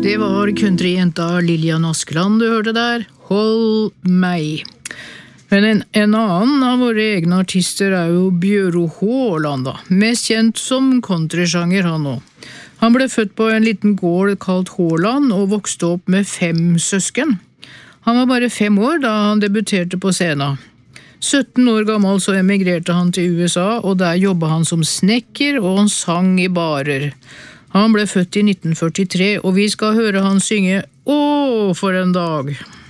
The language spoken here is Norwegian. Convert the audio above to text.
Det var countryjenta Lillian Askeland du hørte der, Hold meg. Men en annen av våre egne artister jo Bjøro Haaland da, mest kjent som countrysanger han også. Han ble født på en liten gård kalt Haaland og vokste opp med 5 søsken. Han var bare 5 år da han debuterte på scenen. 17 år gammel så emigrerte han til USA, og der jobbet han som snekker og han sang i barer. Han ble født i 1943, og vi skal høre han synge «Åh, for en dag!»